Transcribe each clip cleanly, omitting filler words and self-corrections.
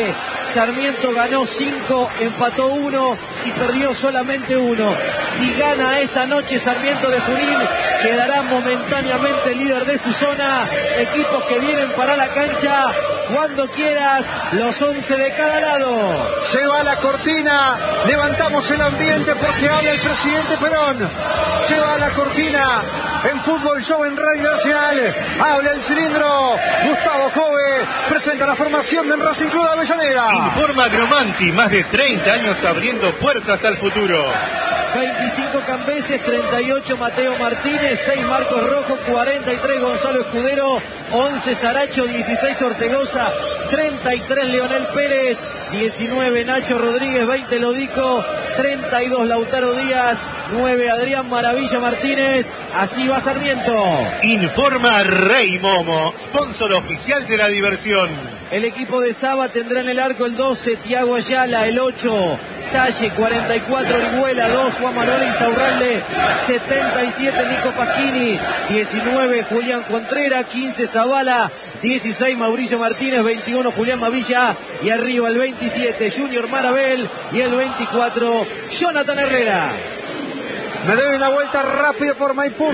Chile. Sarmiento ganó 5, empató 1 y perdió solamente 1. Si gana esta noche Sarmiento de Junín, quedará momentáneamente líder de su zona. Equipos que vienen para la cancha cuando quieras, los 11 de cada lado. Se va la cortina, levantamos el ambiente porque habla el presidente Perón. Se va la cortina en Fútbol Show en Radio Nacional. Habla el cilindro. Gustavo Jove presenta la formación del Racing Club de Avellaneda. Informa Gromanti, más de 30 años abriendo puertas al futuro. 25 Cambeses, 38 Mateo Martínez, 6 Marcos Rojo, 43 Gonzalo Escudero, 11 Saracho, 16 Ortegoza, 33 Leonel Pérez, 19 Nacho Rodríguez, 20 Lodico, 32 Lautaro Díaz, 9 Adrián Maravilla Martínez. Así va Sarmiento. Informa Rey Momo, sponsor oficial de la diversión. El equipo de Saba tendrá en el arco el 12, Tiago Ayala, el 8, Salle, 44, Orihuela, 2, Juan Manuel Insaurralde, 77, Nico Pasquini, 19, Julián Contreras, 15, Zavala, 16, Mauricio Martínez, 21, Julián Mavilla, y arriba el 27, Junior Marabel, y el 24, Jonathan Herrera. Me doy una vuelta rápido por Maipú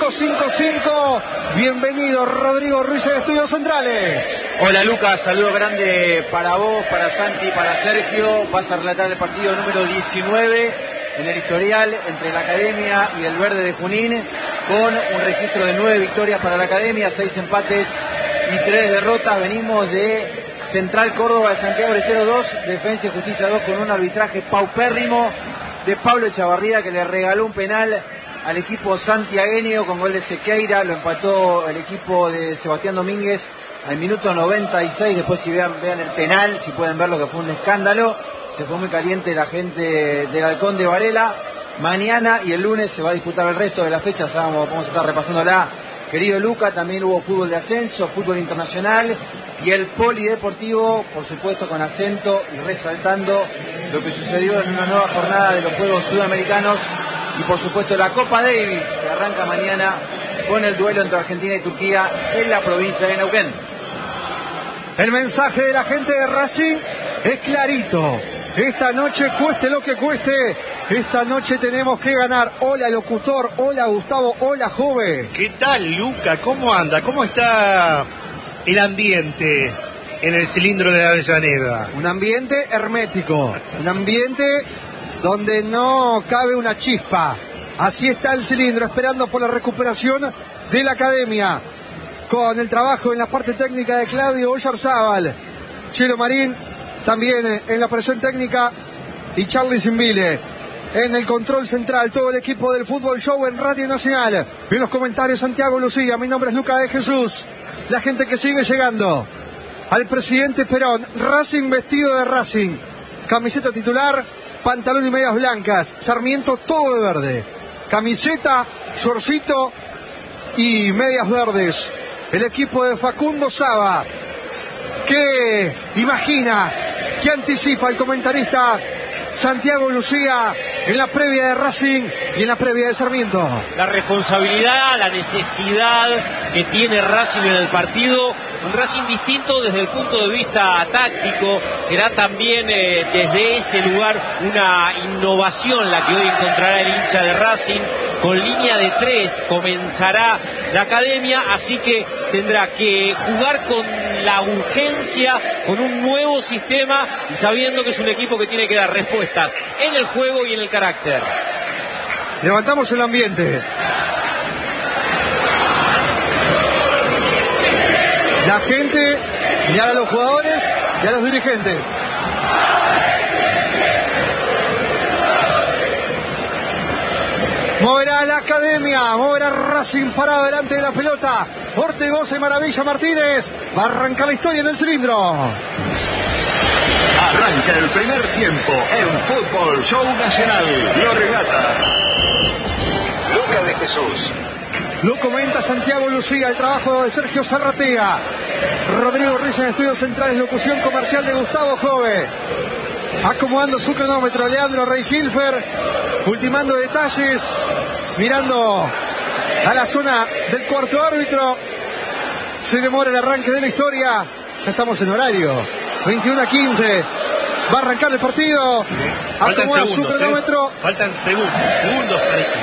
555. Bienvenido Rodrigo Ruiz de Estudios Centrales. Hola Lucas, saludo grande para vos, para Santi, para Sergio. Vas a relatar el partido número 19 en el historial entre la Academia y el Verde de Junín, con un registro de 9 victorias para la Academia, 6 empates y 3 derrotas. Venimos de Central Córdoba de Santiago del Estero 2, Defensa y Justicia 2, con un arbitraje paupérrimo de Pablo Echavarría, que le regaló un penal al equipo santiagueño con gol de Sequeira. Lo empató el equipo de Sebastián Domínguez al minuto 96. Después si vean el penal, si pueden verlo, que fue un escándalo. Se fue muy caliente la gente del Halcón de Varela. Mañana y el lunes se va a disputar el resto de la fecha. Vamos a estar repasándola, querido Luca. También hubo fútbol de ascenso, fútbol internacional y el polideportivo, por supuesto con acento y resaltando lo que sucedió en una nueva jornada de los Juegos Sudamericanos y por supuesto la Copa Davis, que arranca mañana con el duelo entre Argentina y Turquía en la provincia de Neuquén. El mensaje de la gente de Racing es clarito. Esta noche, cueste lo que cueste, esta noche tenemos que ganar. Hola locutor, hola Gustavo, hola Jove. ¿Qué tal Luca? ¿Cómo anda? ¿Cómo está el ambiente en el cilindro de Avellaneda? Un ambiente hermético, un ambiente donde no cabe una chispa. Así está el cilindro, esperando por la recuperación de la Academia, con el trabajo en la parte técnica de Claudio Oyarzábal, Chelo Marín también en la operación técnica y Charlie Zimbile en el control central. Todo el equipo del Fútbol Show en Radio Nacional. En los comentarios Santiago Lucía, mi nombre es Luca de Jesús. La gente que sigue llegando al presidente Perón, Racing vestido de Racing, camiseta titular, pantalón y medias blancas, Sarmiento todo de verde, camiseta, shortcito y medias verdes. El equipo de Facundo Saba, que imagina, que anticipa el comentarista Santiago Lucía en la previa de Racing y en la previa de Sarmiento. La responsabilidad, la necesidad que tiene Racing en el partido, un Racing distinto desde el punto de vista táctico. Será también desde ese lugar una innovación la que hoy encontrará el hincha de Racing. Con línea de 3 comenzará la Academia, así que tendrá que jugar con la urgencia, con un nuevo sistema y sabiendo que es un equipo que tiene que dar respuestas en el juego y en el carácter. Levantamos el ambiente. La gente, y a los jugadores y a los dirigentes. Moverá la Academia, moverá Racing para adelante de la pelota. Ortegoza y Maravilla Martínez. Va a arrancar la historia en el cilindro. Arranca el primer tiempo en Fútbol Show Nacional. Lo relata Luca de Jesús. Lo comenta Santiago Lucía, el trabajo de Sergio Zarratea. Rodrigo Ruiz en Estudios Centrales, locución comercial de Gustavo Jove. Acomodando su cronómetro, Leandro Rey-Hilfer, ultimando detalles, mirando a la zona del cuarto árbitro. Se demora el arranque de la historia. Ya estamos en horario. 21-15. Va a arrancar el partido. Acomoda su cronómetro. Faltan segundos para el 15.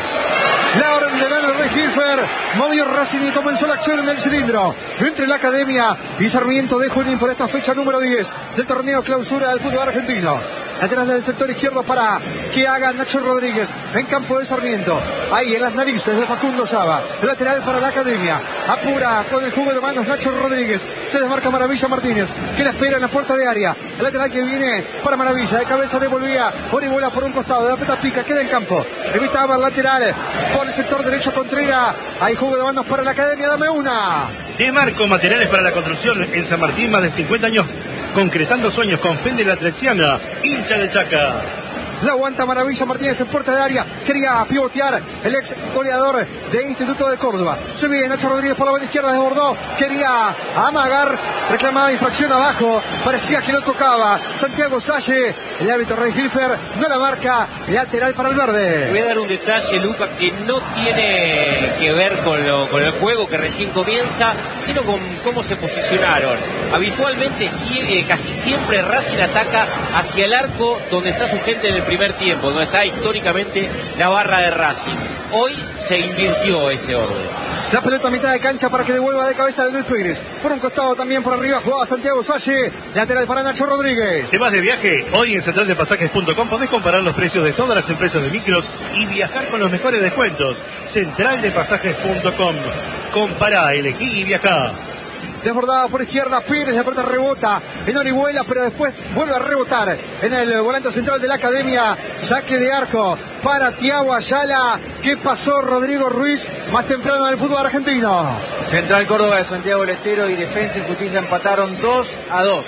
La orden de Leonel Rey Hilfer. Movió Racing y comenzó la acción en el cilindro entre la Academia y Sarmiento de Junín por esta fecha número 10 del torneo clausura del fútbol argentino. Lateral del sector izquierdo para que haga Nacho Rodríguez en campo de Sarmiento. Ahí en las narices de Facundo Saba. Lateral para la Academia. Apura con el juego de manos Nacho Rodríguez. Se desmarca Maravilla Martínez, que la espera en la puerta de área. El lateral que viene para Maravilla. De cabeza devolvía Orihuela por un costado. De la pelota pica, queda en campo. Evitaba el lateral por el sector derecho Contreras. Hay juego de manos para la Academia. Dame una. De Marco, materiales para la construcción en San Martín, más de 50 años. Concretando sueños con Fende La Trexiana, hincha de Chaca. La aguanta Maravilla Martínez en puerta de área. Quería pivotear el ex goleador de Instituto de Córdoba. Se viene Nacho Rodríguez por la banda izquierda, desbordó. Quería amagar, reclamaba infracción abajo. Parecía que no tocaba. Santiago Salle, el árbitro Rey Hilfer, no la marca. Lateral para el verde. Voy a dar un detalle, Luca, que no tiene que ver con el juego que recién comienza, sino con cómo se posicionaron. Habitualmente, casi siempre Racing ataca hacia el arco donde está su gente en el primer tiempo, donde está históricamente la barra de Racing. Hoy se invirtió ese orden. La pelota a mitad de cancha para que devuelva de cabeza de Luis Pérez. Por un costado también por arriba jugaba Santiago Salle. Lateral para Nacho Rodríguez. ¿Te vas de viaje? Hoy en centraldepasajes.com podés comparar los precios de todas las empresas de micros y viajar con los mejores descuentos. Centraldepasajes.com. Compará, elegí y viajá. Desbordada por izquierda, Pérez, la pelota rebota en Orihuela, pero después vuelve a rebotar en el volante central de la Academia. Saque de arco para Thiago Ayala. ¿Qué pasó Rodrigo Ruiz más temprano del fútbol argentino? Central Córdoba de Santiago del Estero y Defensa y Justicia empataron 2-2.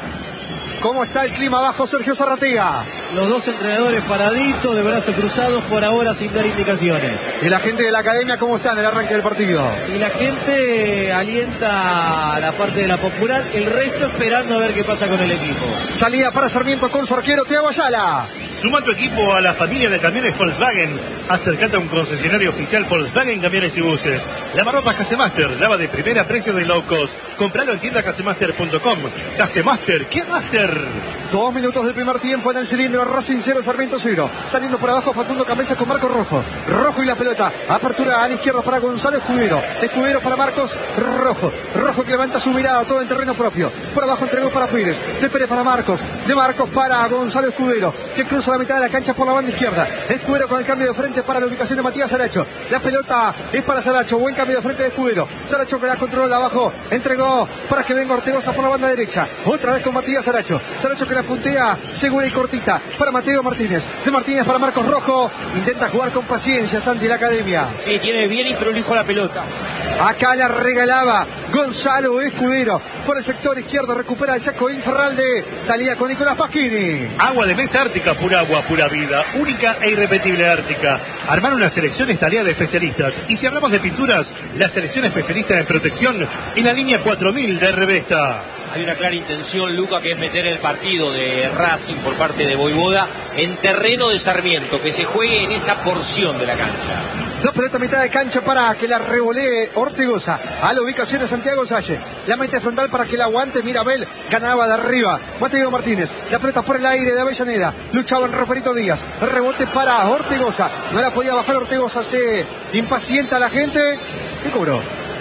¿Cómo está el clima abajo, Sergio Zarratea? Los dos entrenadores paraditos, de brazos cruzados, por ahora sin dar indicaciones. ¿Y la gente de la Academia cómo está en el arranque del partido? Y la gente alienta a la parte de la popular, el resto esperando a ver qué pasa con el equipo. Salida para Sarmiento con su arquero Thiago Ayala. Suma tu equipo a la familia de camiones Volkswagen. Acércate a un concesionario oficial Volkswagen Camiones y Buses. Lavarropas Casemaster, lava de primera, precio de low cost. Compralo en tienda casemaster.com. Casemaster, ¿qué master? 2 minutos del primer tiempo en el cilindro. Racing 0, Sarmiento 0. Saliendo por abajo Facundo Cabeza con Marcos Rojo. Rojo y la pelota. Apertura a la izquierda para Gonzalo Escudero. Escudero para Marcos Rojo. Rojo que levanta su mirada todo en terreno propio. Por abajo entregó para Pérez. De Pérez para Marcos. De Marcos para Gonzalo Escudero, que cruza la mitad de la cancha por la banda izquierda. Escudero con el cambio de frente para la ubicación de Matías Saracho. La pelota es para Saracho. Buen cambio de frente de Escudero. Saracho que la controla abajo. Entregó para que venga Ortegoza por la banda derecha. Otra vez con Matías Saracho. Saracho que la puntea segura y cortita para Mateo Martínez. De Martínez para Marcos Rojo. Intenta jugar con paciencia Santi la Academia. Sí, tiene bien y prolijo la pelota. Acá la regalaba Gonzalo Escudero. Por el sector izquierdo recupera el Chaco Inzarralde. Salía con Nicolás Pasquini. Agua de mesa Ártica, pura agua, pura vida. Única e irrepetible Ártica. Armar una selección es tarea de especialistas. Y si hablamos de pinturas, la selección especialista en protección en la línea 4000 de Revesta. Hay una clara intención, Luca, que es meter el partido de Racing por parte de Voivoda en terreno de Sarmiento, que se juegue en esa porción de la cancha. Dos pelotas a mitad de cancha para que la revolee Ortegoza. A la ubicación de Santiago Salle. La mete frontal para que la aguante Mirabel. Ganaba de arriba Mateo Martínez. La pelota por el aire de Avellaneda. Luchaba en Roperito Díaz. El rebote para Ortegoza. No la podía bajar Ortegoza. Se impacienta la gente. ¿Qué cobró?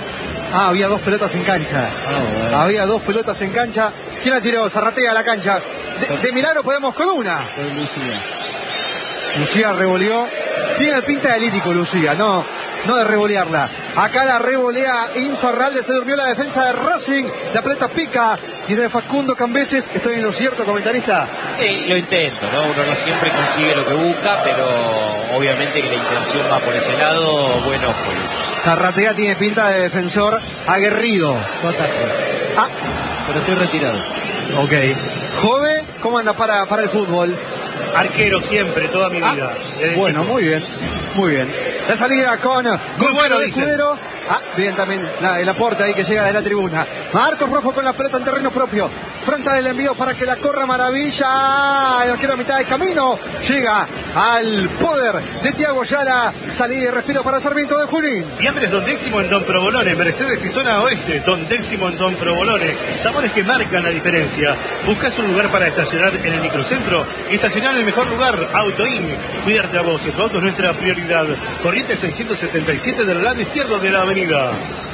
Había dos pelotas en cancha. Bueno. Había dos pelotas en cancha. ¿Quién la tiró? Zarratea a la cancha. De milagro podemos con una. Lucía revoleó. Tiene pinta de lítico Lucía, no de revolearla. Acá la revolea Inzarralde, se durmió la defensa de Racing. La pelota pica y de Facundo Cambeses. ¿Estoy en lo cierto, comentarista? Sí, lo intento, ¿no? Uno no siempre consigue lo que busca, pero obviamente que la intención va por ese lado. Bueno, pues. Zarratea tiene pinta de defensor aguerrido. Yo atajo. Pero estoy retirado. Ok. Jove, ¿cómo anda para el fútbol? Arquero siempre, toda mi vida. Bueno, chico. Muy bien. La salida con Gonzalo Escudero. Bien también el aporte ahí que llega de la tribuna. Marcos Rojo con la pelota en terreno propio. Frontal el envío para que la corra Maravilla. El arquero a mitad de camino. Llega al poder de Thiago Ayala. Salida y respiro para Sarmiento de Junín. Fiambres Don Décimo en Don Provolone. Mercedes y zona oeste. Don Décimo en Don Provolone. Sabores que marcan la diferencia. ¿Buscas un lugar para estacionar en el microcentro? Estacionar en el mejor lugar. Autoin. Cuidarte a vos. Tu auto es nuestra prioridad. Corriente 677 del lado izquierdo de la avenida.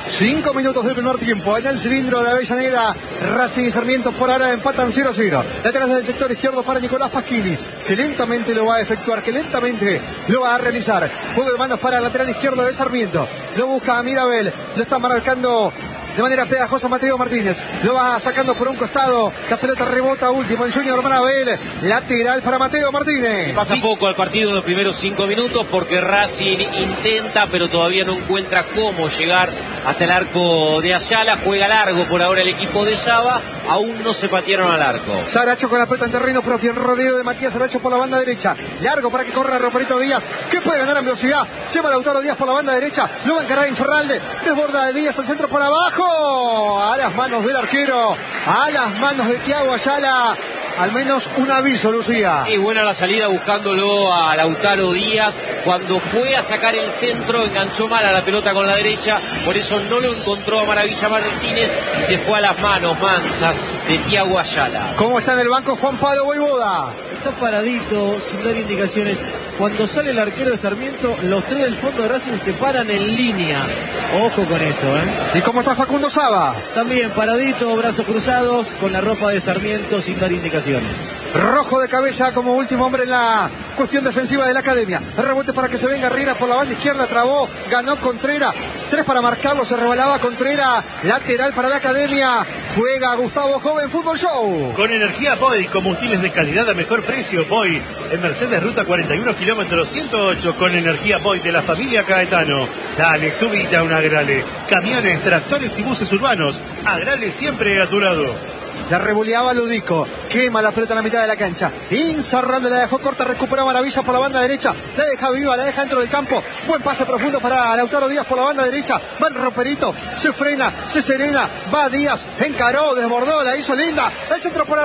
5 minutos del primer tiempo. Allá el cilindro de Avellaneda. Racing y Sarmiento por ahora empatan 0-0. Detrás del sector izquierdo para Nicolás Pasquini, que lentamente lo va a efectuar, que lentamente lo va a realizar. Juego de manos para el lateral izquierdo de Sarmiento. Lo busca a Mirabel. Lo está marcando de manera pegajosa Mateo Martínez. Lo va sacando por un costado. La pelota rebota último en Junior Manabel. Lateral para Mateo Martínez. Pasa poco al partido en los primeros 5 minutos porque Racing intenta, pero todavía no encuentra cómo llegar hasta el arco de Ayala. Juega largo por ahora el equipo de Saba. Aún no se patearon al arco. Saracho con la pelota en terreno propio. El rodeo de Matías Saracho por la banda derecha. Largo para que corra Roperito Díaz, que puede ganar en velocidad. Se va Lautaro Díaz por la banda derecha. Lo va a encarar Insaurralde. Desborda de Díaz al centro por abajo. A las manos del arquero. A las manos de Thiago Ayala. Al menos un aviso, Lucía. Sí, buena la salida buscándolo a Lautaro Díaz. Cuando fue a sacar el centro, enganchó mal a la pelota con la derecha. Por eso no lo encontró a Maravilla Martínez y se fue a las manos mansas de Thiago Ayala. ¿Cómo está en el banco Juan Pablo Voivoda? Está paradito, sin dar indicaciones. Cuando sale el arquero de Sarmiento, los tres del fondo de Racing se paran en línea. Ojo con eso, ¿Y cómo está Facundo Saba? También paradito, brazos cruzados, con la ropa de Sarmiento, sin dar indicaciones. Rojo de cabeza como último hombre en la cuestión defensiva de la academia. El rebote para que se venga Riera por la banda izquierda, trabó, ganó Contreras. 3 para marcarlo, se rebalaba Contreras. Lateral para la academia. Juega Gustavo Joven Fútbol Show. Con energía Boy, combustibles de calidad a mejor precio. Boy, en Mercedes Ruta 41 kilómetros 108, con energía Boy de la familia Caetano. Dale, subite a un Agrale. Camiones, tractores y buses urbanos. Agrale siempre a tu lado. La revoleaba Ludico, quema la pelota en la mitad de la cancha. Insaurralde la dejó corta, recupera Maravilla por la banda derecha. La deja viva, la deja dentro del campo. Buen pase profundo para Lautaro Díaz por la banda derecha. Va el Roperito, se frena, se serena. Va Díaz, encaró, desbordó, la hizo linda. El centro por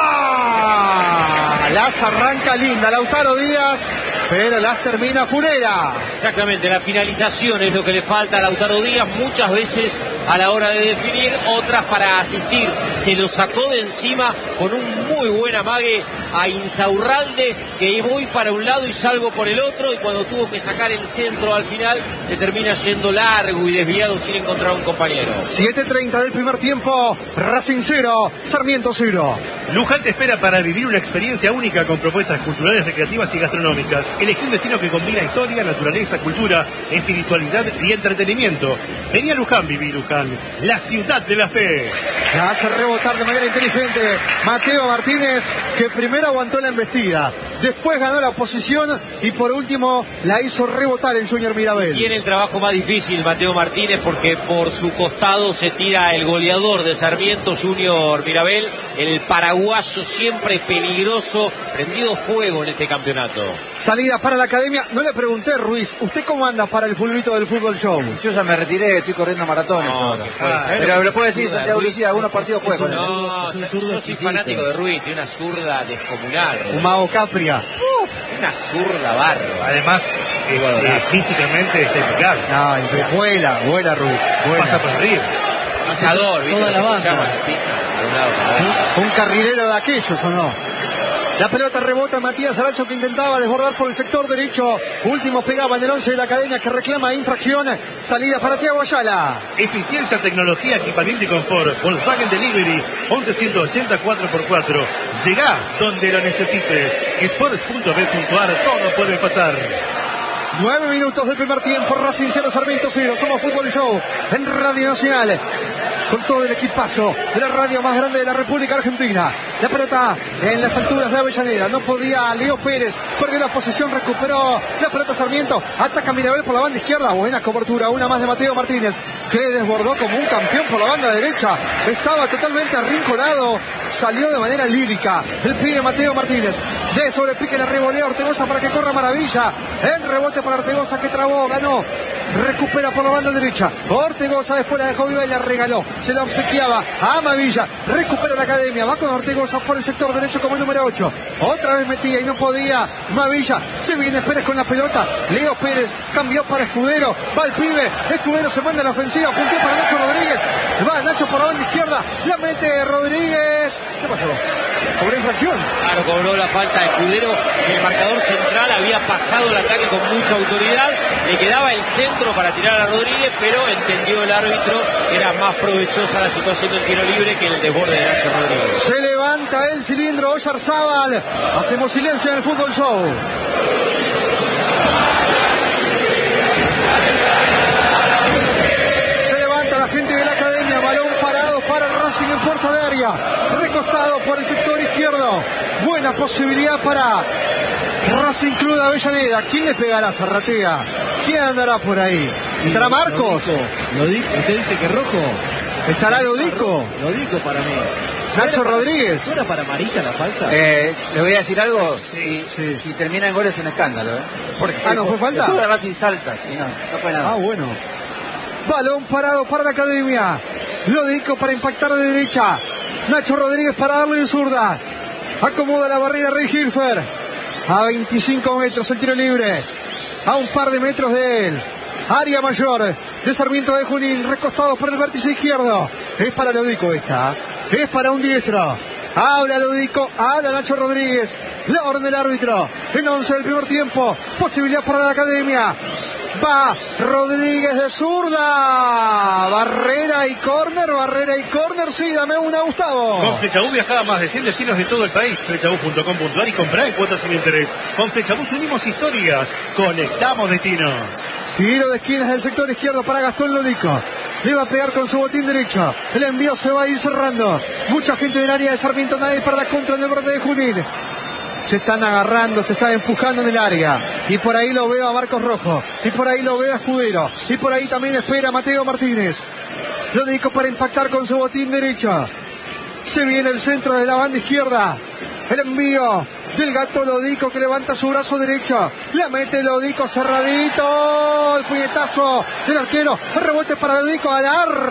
arriba. Las arranca linda Lautaro Díaz, pero las termina Furera. Exactamente, la finalización es lo que le falta a Lautaro Díaz. Muchas veces a la hora de definir, otras para asistir. Se lo sacó de encima con un muy buen amague a Insaurralde, que voy para un lado y salgo por el otro, y cuando tuvo que sacar el centro al final se termina yendo largo y desviado sin encontrar un compañero. 7:30 del primer tiempo. Racing 0, Sarmiento 0. Luján te espera para vivir una experiencia única con propuestas culturales, recreativas y gastronómicas. Elegí un destino que combina historia, naturaleza, cultura, espiritualidad y entretenimiento. Vení a Luján, viví Luján, la ciudad de la fe. La hace rebotar de manera inteligente Mateo Martínez, que primero aguantó la embestida, después ganó la posición y por último la hizo rebotar en Junior Mirabel. Tiene el trabajo más difícil Mateo Martínez, porque por su costado se tira el goleador de Sarmiento, Junior Mirabel, el paraguayo siempre peligroso, prendido fuego en este campeonato. Salida para la academia. No le pregunté, Ruiz, ¿usted cómo anda para el fulbito del Fútbol Show? Yo ya me retiré, estoy corriendo maratones ahora. Pero lo puede decir Santiago Lucía, algunos partidos juegan. No, yo soy fanático de Ruiz, tiene una zurda descomunal. Mago Capria. Una zurda bárbara. Además, físicamente está impecable. Vuela Ruiz. Vuela. Pasa por arriba. Pisador, ¿viste? Toda la banda. Un carrilero de aquellos, ¿o no? La pelota rebota Matías Saracho, que intentaba desbordar por el sector derecho. Último pegaba en el 11 de la academia, que reclama infracción. Salida para Thiago Ayala. Eficiencia, tecnología, equipamiento y confort. Volkswagen Delivery 1180 4x4. Llegá donde lo necesites. Sports.b.ar, todo puede pasar. 9 minutos del primer tiempo. Racing 0, Sarmiento 0. Somos Fútbol Show en Radio Nacional, con todo el equipazo de la radio más grande de la República Argentina. La pelota en las alturas de Avellaneda. No podía Leo Pérez. Perdió la posición, recuperó la pelota Sarmiento. Ataca Mirabel por la banda izquierda. Buena cobertura, una más de Mateo Martínez, que desbordó como un campeón por la banda derecha. Estaba totalmente arrinconado. Salió de manera lírica el pibe Mateo Martínez. De sobrepique la revolea Ortegoza para que corra Maravilla. El rebote para Ortegoza, que trabó, ganó recupera por la banda derecha. Ortegoza después la dejó viva y la regaló. Se la obsequiaba a Amavilla. Recupera la academia. Va con Ortegoza por el sector derecho como el número 8. Otra vez metía y no podía. Amavilla. Se viene Pérez con la pelota. Leo Pérez cambió para Escudero. Va el pibe. Escudero se manda a la ofensiva. Puntea para Nacho Rodríguez. Va Nacho por la banda izquierda. La mete Rodríguez. ¿Qué pasó? ¿Cobró infracción? Claro, cobró la falta de Escudero. El marcador central había pasado el ataque con mucha autoridad. Le quedaba el centro para tirar a Rodríguez, pero entendió el árbitro que era más provechosa la situación del tiro libre que el desborde de Nacho Rodríguez. Se levanta el cilindro Oyarzábal. Hacemos silencio en el Fútbol Show. Se levanta la gente de la academia. Balón parado para Racing en puerta de área. Recostado por el sector izquierdo. Buena posibilidad para Racing Club de Avellaneda. ¿Quién le pegará a Zarratea? ¿Quién andará por ahí? ¿Estará Marcos? ¿Usted dice que rojo? ¿Estará Lodico? Lodico para mí. Nacho Rodríguez. ¿No era para amarilla la falta? ¿Le voy a decir algo? Sí. Si termina en gol es un escándalo, ¿eh? Porque ¿no fue falta? Todo de Racing salta, sí, no fue nada. Ah, bueno. Balón parado para la academia. Lodico para impactar de derecha. Nacho Rodríguez para darle de zurda. Acomoda la barrera Rey Hilfer. A 25 metros el tiro libre. A un par de metros de él. Área mayor de Sarmiento de Junín. Recostados por el vértice izquierdo. Es para Lodico esta. Es para un diestro. Habla Lodico. Habla Nacho Rodríguez. La orden del árbitro. En 11 del primer tiempo. Posibilidad para la academia. Va Rodríguez de zurda. Barrera y córner. Sí, dame una, Gustavo. Con Flechabús viajaba a más de 100 destinos de todo el país. Flechabús.com.ar y comprar en cuotas sin interés. Con Flechabús unimos historias. Conectamos destinos. Tiro de esquinas del sector izquierdo para Gastón Lodico. Le va a pegar con su botín derecho. El envío se va a ir cerrando. Mucha gente del área de Sarmiento. Nadie para la contra en el borde de Junín. Se están agarrando, se están empujando en el área. Y por ahí lo veo a Marcos Rojo. Y por ahí lo veo a Escudero. Y por ahí también espera a Mateo Martínez. Lodico para impactar con su botín derecho. Se viene el centro de la banda izquierda. El envío del gato Lodico que levanta su brazo derecho. La mete Lodico cerradito. El puñetazo del arquero. El rebote para Lodico al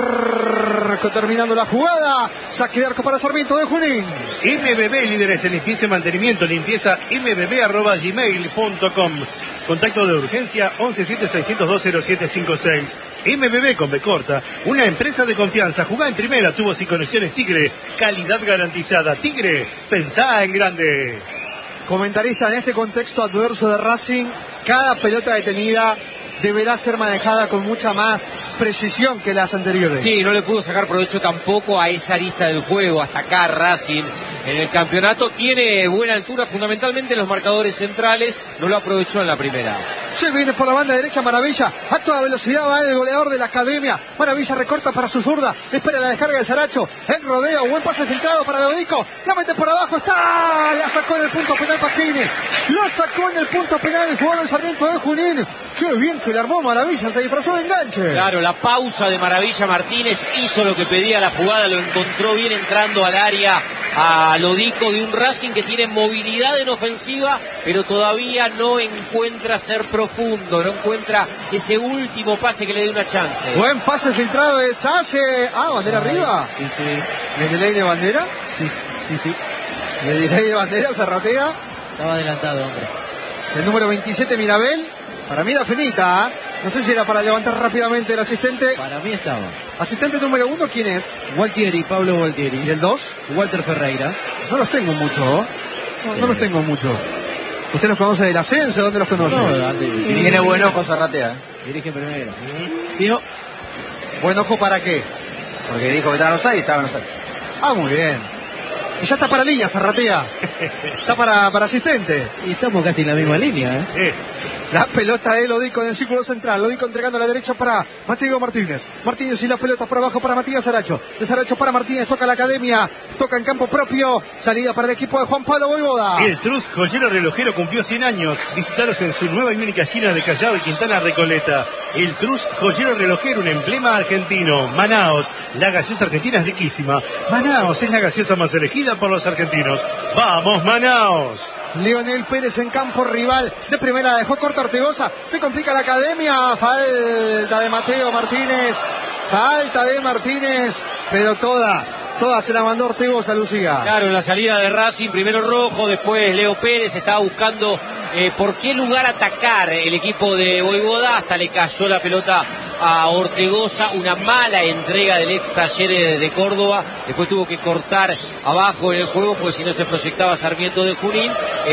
arco. Terminando la jugada. Saque de arco para Sarmiento de Junín. MBB, líderes en limpieza y mantenimiento. Limpieza mbb@gmail.com. Contacto de urgencia 1176020756. MBB con B corta. Una empresa de confianza. Jugá en primera. Tubos y conexiones Tigre. Calidad garantizada. Tigre, pensá en grande. Comentarista, en este contexto adverso de Racing, cada pelota detenida deberá ser manejada con mucha más precisión que las anteriores. Sí, no le pudo sacar provecho tampoco a esa arista del juego. Hasta acá Racing en el campeonato tiene buena altura, fundamentalmente en los marcadores centrales. No lo aprovechó en la primera. Se viene por la banda derecha Maravilla. A toda velocidad va el goleador de la academia. Maravilla recorta para su zurda. Espera la descarga de Saracho. El rodeo. Buen pase filtrado para Lodico. La mete por abajo. ¡Está! La sacó en el punto penal Pasquini. La sacó en el punto penal el jugador del Sarmiento de Junín. ¡Qué bien que le armó Maravilla! Se disfrazó de enganche. Claro, la pausa de Maravilla Martínez hizo lo que pedía la jugada. Lo encontró bien entrando al área a Lodico de un Racing que tiene movilidad en ofensiva, pero todavía no encuentra ser profundo, no encuentra ese último pase que le dé una chance. Buen pase filtrado de Salle. Bandera arriba. Sí. ¿El delay de bandera? Sí. ¿Y el delay de bandera Zarratea? Estaba adelantado, hombre. El número 27 Mirabel. Para mí era finita, ¿eh? No sé si era para levantar rápidamente el asistente. Para mí estaba. Asistente número 1, ¿quién es? Pablo Gualtieri. ¿Y el 2? Walter Ferreira. No los tengo mucho. No los tengo mucho. ¿Usted los conoce del ascenso? ¿Dónde los conoce? Tiene buen ojo Zarratea. Dirige primero. Tío. ¿Buen ojo para qué? Porque dijo que estaba en estaba en offside. Ah, muy bien. Y ya está para línea, Zarratea. Está para asistente. Y estamos casi en la misma línea, ¿eh? La pelota de Lodico en el círculo central. Lodico entregando a la derecha para Mateo Martínez. Martínez y la pelota por abajo para Matías Saracho. De Saracho para Martínez. Toca la academia. Toca en campo propio. Salida para el equipo de Juan Pablo Voivoda. El Trus joyero relojero cumplió 100 años. Visitaros en su nueva y única esquina de Callao y Quintana Recoleta. el Cruz Joyero Relojero, un emblema argentino. Manaos, la gaseosa argentina es riquísima. Manaos es la gaseosa más elegida por los argentinos. ¡Vamos, Manaos! Lionel Pérez en campo rival de primera, dejó corta Ortegoza, se complica la Academia, falta de Mateo Martínez, pero toda se la mandó Ortegoza, Lucía. Claro, en la salida de Racing, primero Rojo, después Leo Pérez, estaba buscando por qué lugar atacar el equipo de Voivoda, hasta le cayó la pelota a Ortegoza, una mala entrega del ex Talleres de Córdoba, después tuvo que cortar abajo en el juego, porque si no se proyectaba Sarmiento de Junín.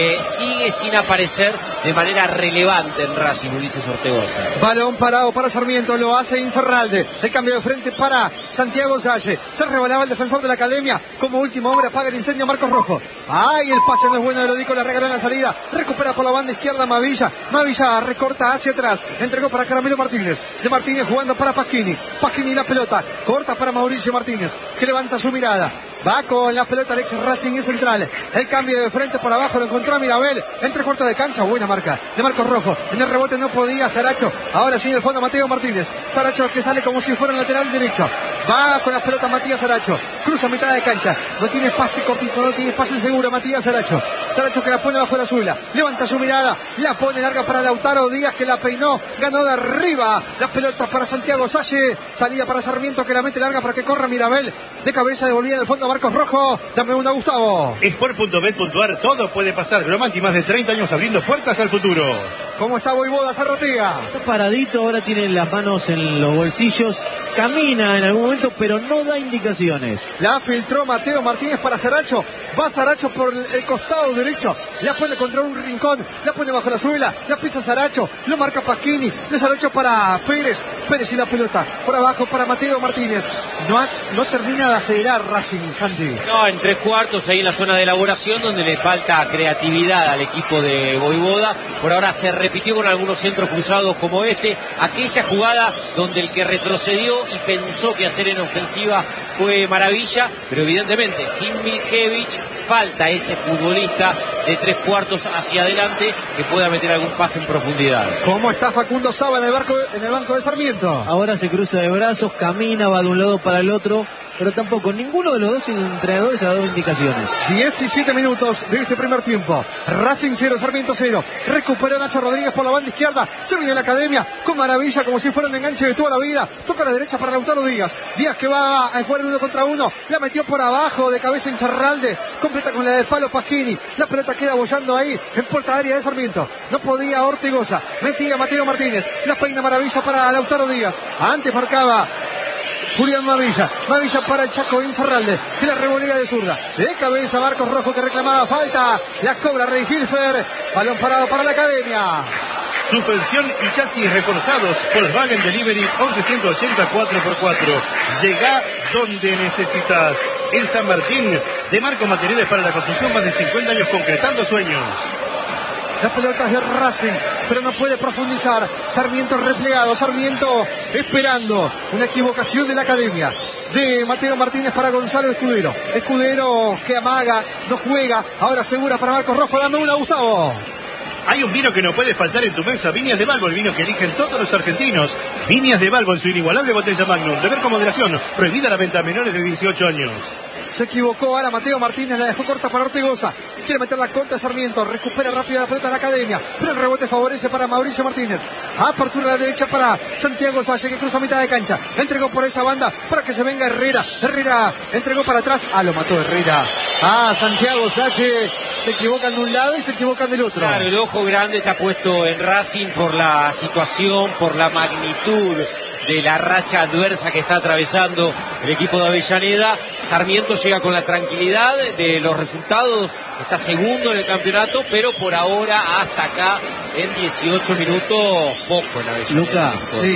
Sigue sin aparecer de manera relevante en Racing Ulises Ortegoza. Balón parado para Sarmiento, lo hace Incerralde, el cambio de frente para Santiago Salle, se rebalaba el defensor de la Academia, como último hombre apaga el incendio Marcos Rojo. ¡Ay! El pase no es bueno de Lodico, le regaló en la salida, recupera por la banda izquierda Mavilla recorta hacia atrás, entregó para Caramelo Martínez, de Martínez jugando para Pasquini la pelota, corta para Mauricio Martínez, que levanta su mirada, va con la pelota el ex Racing y central, el cambio de frente por abajo, lo encontró a Mirabel, entre cuartos de cancha, buena marca de Marcos Rojo, en el rebote no podía Saracho, ahora sí en el fondo Mateo Martínez, Saracho que sale como si fuera un lateral derecho, va con la pelota Matías Saracho, cruza mitad de cancha, no tiene pase cortito, no tiene pase seguro Matías Saracho que la pone bajo la suela, levanta su mirada, la pone larga para Lautaro Díaz, que la peinó, ganó de arriba, la pelota para Santiago Salle, salida para Sarmiento, que la mete larga para que corra Mirabel, de cabeza devolvía del fondo Marcos Rojo, dame una, Gustavo. Sport.bet.ar, todo puede pasar. Gromanti, más de 30 años abriendo puertas al futuro. ¿Cómo está Voivoda Zarratea? Está paradito, ahora tiene las manos en los bolsillos, camina en algún momento, pero no da indicaciones. La filtró Mateo Martínez para Saracho, va Saracho por el costado derecho, la pone contra un rincón, la pone bajo la suela, la pisa Saracho, lo marca Pasquini, de Saracho para Pérez y la pelota por abajo para Mateo Martínez. No termina de acelerar Racing, Santi. No, en 3/4 ahí en la zona de elaboración, donde le falta creatividad al equipo de Voivoda. Por ahora se repitió con algunos centros cruzados como aquella jugada donde el que retrocedió y pensó que hacer en ofensiva fue Maravilla, pero evidentemente sin Miljevich falta ese futbolista de 3/4 hacia adelante que pueda meter algún pase en profundidad. ¿Cómo está Facundo Saba en el banco de Sarmiento? Ahora se cruza de brazos, camina, va de un lado para el otro, pero tampoco ninguno de los dos entrenadores ha dado indicaciones. 17 minutos de este primer tiempo. Racing 0, Sarmiento 0. Recupera Nacho Rodríguez por la banda izquierda. Se viene la Academia con Maravilla, como si fuera un enganche de toda la vida. Toca a la derecha para Lautaro Díaz. Díaz que va a jugar en 1 contra 1. La metió por abajo de cabeza Incerralde. Completa con la de palo Pasquini. La pelota queda bollando ahí en puerta área de Sarmiento. No podía Ortegoza. Metía Mateo Martínez. La peina Maravilla para Lautaro Díaz. Antes marcaba Julián Mavilla para el Chaco Incerralde, que la revolea de zurda, de cabeza Marcos Rojo, que reclamaba falta, la cobra Rey Hilfer, balón parado para la Academia. Suspensión y chasis reforzados, Volkswagen Delivery 1180 4x4. Llega donde necesitas. En San Martín, de Marco Materiales para la construcción, más de 50 años concretando sueños. Las pelotas de Racing, pero no puede profundizar. Sarmiento replegado, Sarmiento esperando una equivocación de la Academia. De Mateo Martínez para Gonzalo Escudero. Escudero que amaga, no juega, ahora segura para Marcos Rojo. Dame una, Gustavo. Hay un vino que no puede faltar en tu mesa, Viñas de Balbo, el vino que eligen todos los argentinos. Viñas de Balbo en su inigualable botella Magnum. Beber con moderación, prohibida la venta a menores de 18 años. Se equivocó ahora Mateo Martínez, la dejó corta para Ortegoza. Quiere meter la contra de Sarmiento, recupera rápido la pelota de la Academia, pero el rebote favorece para Mauricio Martínez. Apertura a la derecha para Santiago Salle, que cruza mitad de cancha. Entregó por esa banda para que se venga Herrera. Herrera entregó para atrás. Lo mató Herrera. Santiago Salle se equivocan de un lado y se equivocan del otro. Claro, el ojo grande está puesto en Racing por la situación, por la magnitud de la racha adversa que está atravesando el equipo de Avellaneda. Sarmiento llega con la tranquilidad de los resultados, está segundo en el campeonato, pero por ahora hasta acá en 18 minutos poco en Avellaneda. Luca, sí,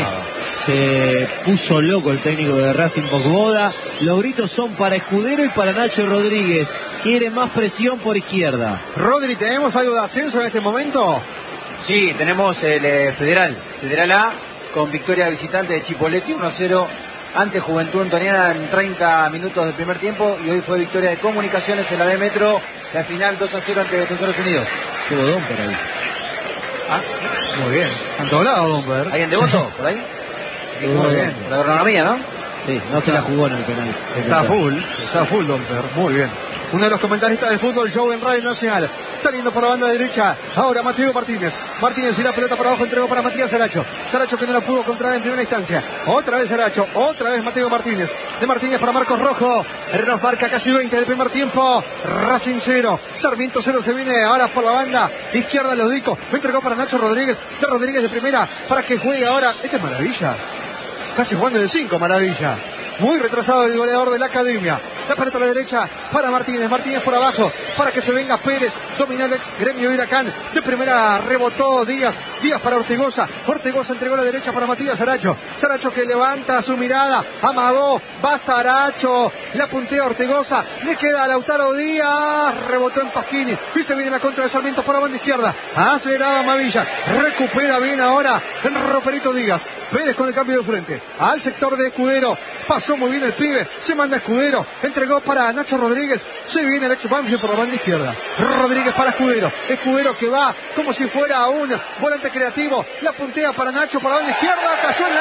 se puso loco el técnico de Racing Voivoda. Los gritos son para Escudero y para Nacho Rodríguez. Quiere más presión por izquierda. Rodri, ¿tenemos algo de ascenso en este momento? Sí, tenemos el Federal A, con victoria visitante de Chipoleti 1-0 ante Juventud Antoniana en 30 minutos del primer tiempo, y hoy fue victoria de Comunicaciones en la B Metro, la final 2-0 ante Defensores Unidos. Qué bodón por ahí. Muy bien. Han doblado, Domper. ¿Alguien de voto por ahí? Muy bien. La agronomía, ¿no? Sí, no se la jugó en el penal. Está full, Domper. Muy bien. Uno de los comentaristas de Fútbol Show en Radio Nacional. Saliendo por la banda derecha. Ahora Mateo Martínez. Martínez y la pelota para abajo. Entregó para Matías Saracho. Saracho que no la pudo controlar en primera instancia. Otra vez Saracho. Otra vez Mateo Martínez. De Martínez para Marcos Rojo. Nos marca casi 20 del primer tiempo. Racing 0. Sarmiento 0 se viene ahora por la banda izquierda. Lodico. Entregó para Nacho Rodríguez. De Rodríguez de primera. Para que juegue ahora. Esta es Maravilla. Casi jugando de 5, Maravilla. Muy retrasado el goleador de la academia. La pelota a la derecha para Martínez. Martínez por abajo para que se venga Pérez. Dominó el ex Gremio Huracán. De primera rebotó Díaz. Díaz para Ortigosa. Ortigosa entregó a la derecha para Matías Saracho. Saracho que levanta su mirada. Amagó. Va Saracho. La puntea Ortigosa. Le queda a Lautaro Díaz. Rebotó en Pasquini. Y se viene la contra de Sarmiento por la banda izquierda. Aceleraba Mavilla. Recupera bien ahora en Roperito Díaz. Pérez con el cambio de frente. Al sector de Escudero. Pasó muy bien el pibe. Se manda Escudero. Entregó para Nacho Rodríguez. Se viene el ex Banfield por la banda izquierda. Rodríguez para Escudero. Escudero que va como si fuera un volante creativo. La puntea para Nacho por la banda izquierda.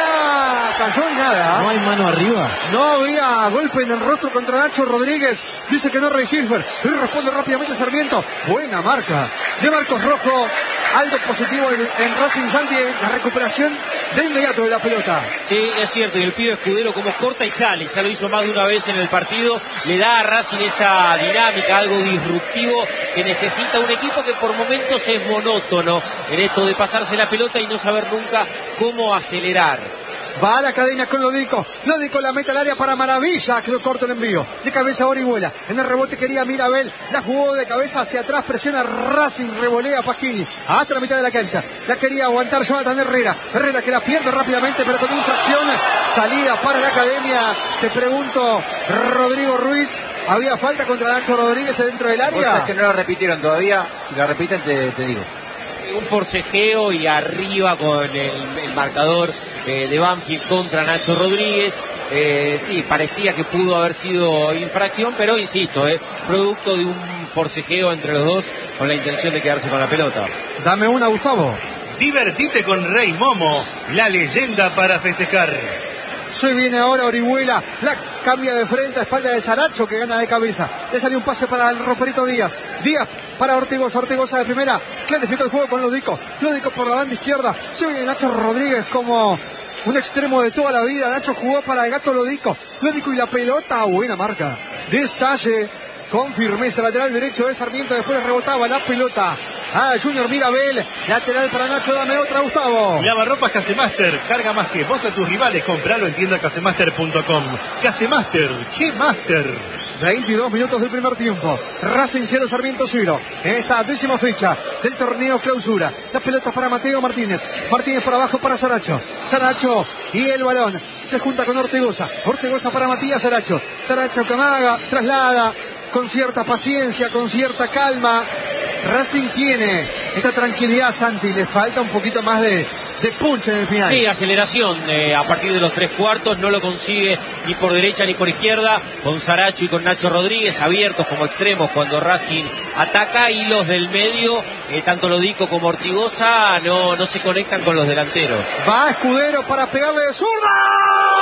Cayó en nada. ¿No hay mano arriba? No había golpe en el rostro contra Nacho Rodríguez. Dice que no, Rey Hilfer. Y responde rápidamente Sarmiento. Buena marca de Marcos Rojo. Algo positivo en Racing Santi. La recuperación de inmediato de la pelota. Sí, es cierto. Y el pibe Escudero como corta y sale. Ya lo hizo más de una vez en el partido. Le da a Racing esa dinámica, algo disruptivo que necesita un equipo que por momentos es monótono en esto de pasarse la pelota y no saber nunca cómo acelerar. Va a la academia con Lodico. Lodico la mete al área para Maravilla. Quedó corto el envío. De cabeza Orihuela. En el rebote quería Mirabel. La jugó de cabeza hacia atrás. Presiona Racing. Revolea Pasquini. Hasta la mitad de la cancha. La quería aguantar Jonathan Herrera. Herrera que la pierde rápidamente pero con infracción. Salida para la academia. Te pregunto, Rodrigo Ruiz. ¿Había falta contra Nacho Rodríguez dentro del área? Cosas que no la repitieron todavía. Si la repiten te digo. Un forcejeo y arriba con el marcador de Banfield contra Nacho Rodríguez. Sí, parecía que pudo haber sido infracción, pero insisto, producto de un forcejeo entre los dos con la intención de quedarse con la pelota. Dame una, Gustavo. Divertite con Rey Momo, la leyenda para festejar. Se viene ahora Orihuela, la cambia de frente a espalda de Saracho que gana de cabeza. Le salió un pase para el Roperito Díaz. Díaz para Ortigosa, Ortigosa de primera. Clarifica el juego con Lodico. Lodico por la banda izquierda. Se viene Nacho Rodríguez como un extremo de toda la vida. Nacho jugó para el gato Lodico. Lodico y la pelota, buena marca de Salle. Con firmeza, lateral derecho de Sarmiento. Después rebotaba la pelota a Junior Mirabel. Lateral para Nacho, dame otra, Gustavo. Lavarropas Casemaster, carga más que vos a tus rivales. Compralo en tiendacasemaster.com. Casemaster, che master. 22 minutos del primer tiempo. Racing 0, Sarmiento 0. En esta 10ª fecha del torneo clausura. La pelota para Mateo Martínez. Martínez por abajo para Saracho. Saracho y el balón se junta con Ortigosa. Ortigosa para Matías Saracho. Saracho que amaga, traslada con cierta paciencia, con cierta calma. Racing tiene esta tranquilidad, Santi. Le falta un poquito más de punch en el final. Sí, aceleración a partir de los 3/4. No lo consigue ni por derecha ni por izquierda. Con Saracho y con Nacho Rodríguez abiertos como extremos cuando Racing ataca. Y los del medio, tanto Lodico como Ortigosa, no se conectan con los delanteros. Va Escudero para pegarle de zurda.